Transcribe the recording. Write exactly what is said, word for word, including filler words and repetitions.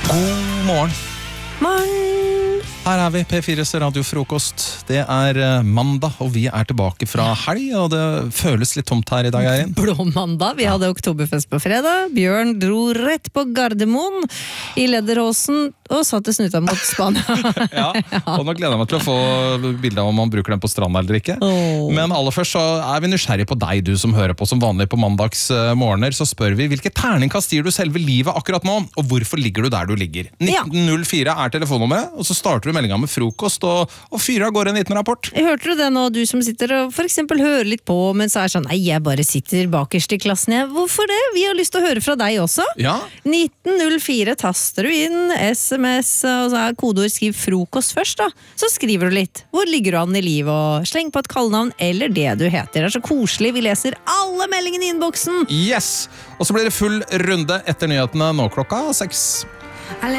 God morgen. Morgen. Her er vi, P fires radiofrokost. Det er eh, mandag, og vi er tilbake fra helg, og det føles litt tomt her i dag, Eirin. Blå mandag. Vi hadde oktoberfest på fredag. Bjørn dro rett på Gardermoen i lederhosen og satte snuta mot Spania. Ja, og nå gleder jeg meg til å få bildet av om man bruker den på stranda eller ikke. Oh. Men aller først så er vi nysgjerrig på deg, du som hører på som vanlig på mandags eh, morgener. Så spør vi, hvilke terningkast gir du selve livet akkurat nå, og hvorfor ligger du der du ligger? nitten null fire er telefonnummeret, og så starter du meldinga med frokost og, og fyrer av gårde en liten rapport. Hørte du det nå, du som sitter og for eksempel hører litt på, men så er sånn, nei, jeg bare sitter bakerst i klassen, jeg. Hvorfor det? Vi har lyst til å høre fra deg også. Ja. nitten null fire taster du inn, sms, og så er kodeord skriv frokost først da. Så skriver du litt. Hvor ligger du an i livet, og sleng på et kallenavn eller det du heter. Det er så koselig, vi leser alle meldingene i innboksen. Yes! Og så blir det full runde etter nyhetene nå klokka seks.